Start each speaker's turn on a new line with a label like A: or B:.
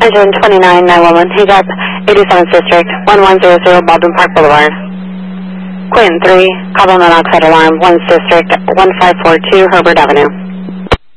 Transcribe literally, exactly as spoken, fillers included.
A: Engine twenty-nine nine one one, H up, eighty-seventh District, one one zero zero Baldwin Park Boulevard. Quinn three, carbon monoxide alarm, one District, one five four two Herbert Avenue.